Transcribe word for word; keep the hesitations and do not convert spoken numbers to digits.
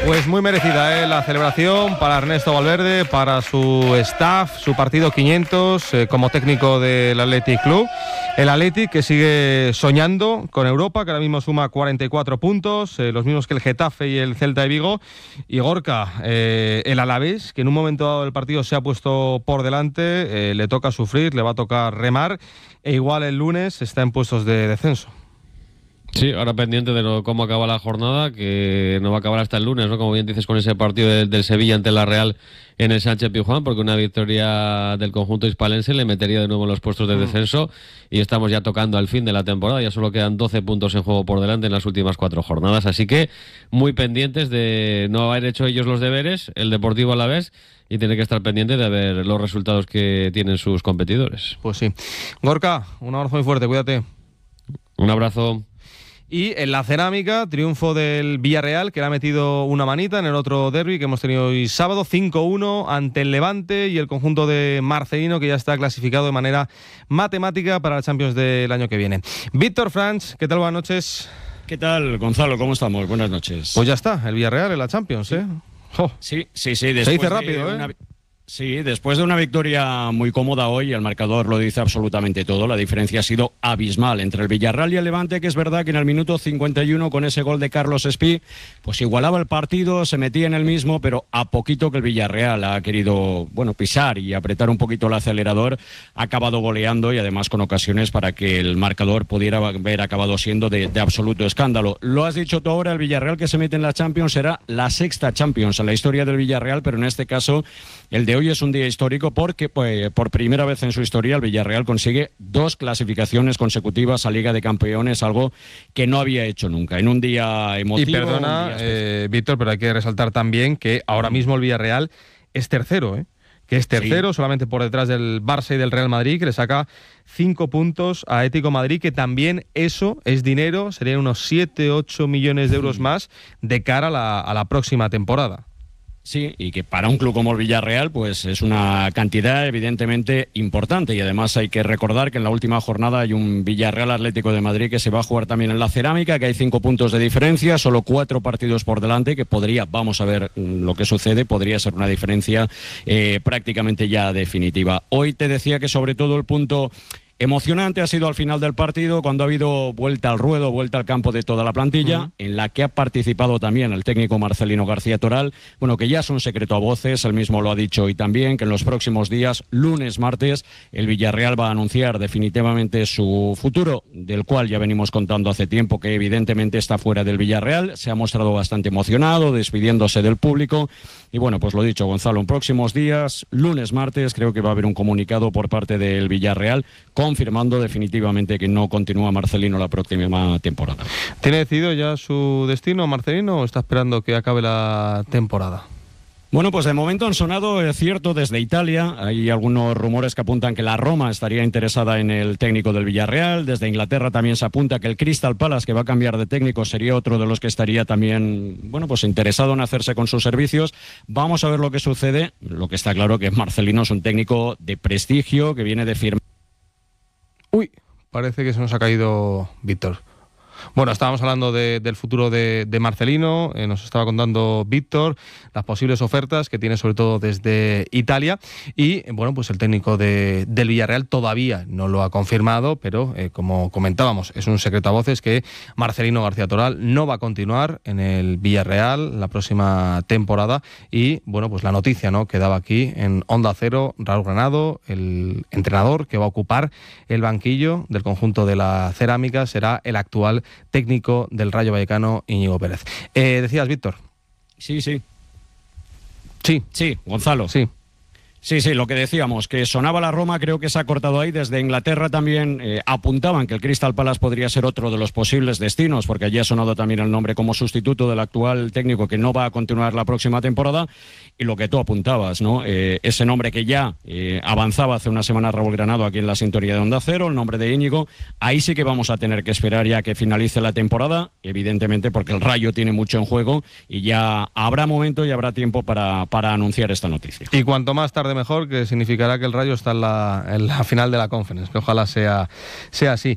Pues muy merecida ¿eh? la celebración para Ernesto Valverde, para su staff, su partido quinientos eh, como técnico del Athletic Club. El Athletic que sigue soñando con Europa, que ahora mismo suma cuarenta y cuatro puntos, eh, los mismos que el Getafe y el Celta de Vigo. Y Gorka, eh, el Alavés, que en un momento dado del partido se ha puesto por delante, eh, le toca sufrir, le va a tocar remar, e igual el lunes está en puestos de descenso. Sí, ahora pendiente de lo, cómo acaba la jornada, que no va a acabar hasta el lunes, ¿no? Como bien dices, con ese partido del, del Sevilla ante la Real en el Sánchez-Pizjuán, porque una victoria del conjunto hispalense le metería de nuevo en los puestos de descenso, y estamos ya tocando al fin de la temporada. Ya solo quedan doce puntos en juego por delante en las últimas cuatro jornadas, así que muy pendientes de no haber hecho ellos los deberes, el Deportivo Alavés, y tiene que estar pendiente de ver los resultados que tienen sus competidores. Pues sí. Gorka, un abrazo muy fuerte, cuídate. Un abrazo. Y en la cerámica, triunfo del Villarreal, que le ha metido una manita en el otro derbi que hemos tenido hoy sábado, cinco uno ante el Levante, y el conjunto de Marcelino, que ya está clasificado de manera matemática para la Champions del año que viene. Víctor Franch, ¿qué tal? Buenas noches. ¿Qué tal, Gonzalo? ¿Cómo estamos? Buenas noches. Pues ya está, el Villarreal en la Champions, ¿eh? Oh. Sí, sí, sí. Se dice rápido, ¿eh? Una... Sí, después de una victoria muy cómoda hoy, el marcador lo dice absolutamente todo. La diferencia ha sido abismal entre el Villarreal y el Levante, que es verdad que en el minuto cincuenta y uno, con ese gol de Carlos Espí, pues igualaba el partido, se metía en el mismo, pero a poquito que el Villarreal ha querido, bueno, pisar y apretar un poquito el acelerador, ha acabado goleando, y además con ocasiones para que el marcador pudiera haber acabado siendo de, de absoluto escándalo. Lo has dicho tú ahora, el Villarreal que se mete en la Champions será la sexta Champions en la historia del Villarreal, pero en este caso el de hoy es un día histórico porque pues, por primera vez en su historia el Villarreal consigue dos clasificaciones consecutivas a Liga de Campeones, algo que no había hecho nunca. En un día emotivo... Y perdona, eh, Víctor, pero hay que resaltar también que ahora mismo el Villarreal es tercero, ¿eh? que es tercero, sí, solamente por detrás del Barça y del Real Madrid, que le saca cinco puntos a Atlético Madrid, que también eso es dinero, serían unos siete, ocho millones de euros más de cara a la, a la próxima temporada. Sí, y que para un club como el Villarreal pues es una cantidad evidentemente importante, y además hay que recordar que en la última jornada hay un Villarreal Atlético de Madrid que se va a jugar también en la cerámica, que hay cinco puntos de diferencia, solo cuatro partidos por delante, que podría, vamos a ver lo que sucede, podría ser una diferencia eh, prácticamente ya definitiva. Hoy te decía que sobre todo el punto emocionante ha sido al final del partido, cuando ha habido vuelta al ruedo, vuelta al campo de toda la plantilla, uh-huh. en la que ha participado también el técnico Marcelino García Toral, bueno, que ya es un secreto a voces, él mismo lo ha dicho hoy también, que en los próximos días, lunes, martes, el Villarreal va a anunciar definitivamente su futuro, del cual ya venimos contando hace tiempo, que evidentemente está fuera del Villarreal, se ha mostrado bastante emocionado, despidiéndose del público, y bueno, pues lo dicho, Gonzalo, en próximos días, lunes, martes, creo que va a haber un comunicado por parte del Villarreal, con confirmando definitivamente que no continúa Marcelino la próxima temporada. ¿Tiene decidido ya su destino Marcelino o está esperando que acabe la temporada? Bueno, pues de momento han sonado, es cierto, desde Italia. Hay algunos rumores que apuntan que la Roma estaría interesada en el técnico del Villarreal. Desde Inglaterra también se apunta que el Crystal Palace, que va a cambiar de técnico, sería otro de los que estaría también, bueno, pues interesado en hacerse con sus servicios. Vamos a ver lo que sucede. Lo que está claro que Marcelino es un técnico de prestigio, que viene de firmar. Uy, parece que se nos ha caído Víctor. Bueno, estábamos hablando de, del futuro de, de Marcelino, eh, nos estaba contando Víctor las posibles ofertas que tiene sobre todo desde Italia, y bueno, pues el técnico de, del Villarreal todavía no lo ha confirmado, pero eh, como comentábamos, es un secreto a voces que Marcelino García Toral no va a continuar en el Villarreal la próxima temporada, y bueno, pues la noticia, ¿no?, que daba aquí en Onda Cero Raúl Granado, el entrenador que va a ocupar el banquillo del conjunto de la cerámica, será el actual técnico del Rayo Vallecano, Íñigo Pérez. Eh, decías, Víctor. Sí, sí. Sí. Sí, Gonzalo. Sí. Sí, sí, lo que decíamos, que sonaba la Roma, creo que se ha cortado ahí. Desde Inglaterra también eh, apuntaban que el Crystal Palace podría ser otro de los posibles destinos, porque allí ha sonado también el nombre como sustituto del actual técnico que no va a continuar la próxima temporada. Y lo que tú apuntabas, ¿no? Eh, ese nombre que ya eh, avanzaba hace una semana Raúl Granado aquí en la sintonía de Onda Cero, el nombre de Íñigo, ahí sí que vamos a tener que esperar ya que finalice la temporada, evidentemente porque el Rayo tiene mucho en juego y ya habrá momento y habrá tiempo para, para anunciar esta noticia. Y cuanto más tarde mejor, que significará que el Rayo está en la, en la final de la Conference, que ojalá sea, sea así.